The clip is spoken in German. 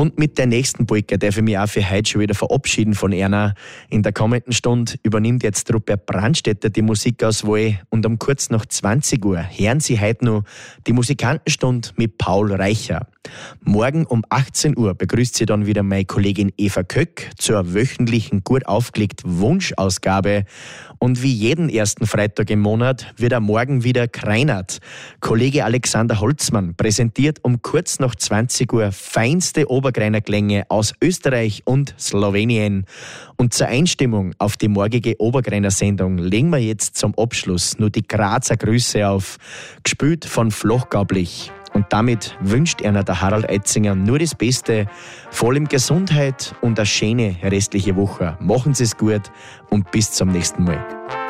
Und mit der nächsten Polka darf ich mich auch für heute schon wieder verabschieden von Erna. In der kommenden Stunde übernimmt jetzt Rupert Brandstätter die Musikauswahl und um kurz nach 20 Uhr hören Sie heute noch die Musikantenstunde mit Paul Reicher. Morgen um 18 Uhr begrüßt Sie dann wieder meine Kollegin Eva Köck zur wöchentlichen gut aufgelegten Wunschausgabe. Und wie jeden ersten Freitag im Monat wird er morgen wieder kreinert. Kollege Alexander Holzmann präsentiert um kurz nach 20 Uhr feinste Obergreiner Klänge aus Österreich und Slowenien. Und zur Einstimmung auf die morgige Obergreiner Sendung legen wir jetzt zum Abschluss nur die Grazer Grüße auf, gespielt von Flochgaublich. Und damit wünscht einer der Harald Eitzinger nur das Beste, vor allem Gesundheit und eine schöne restliche Woche. Machen Sie es gut und bis zum nächsten Mal.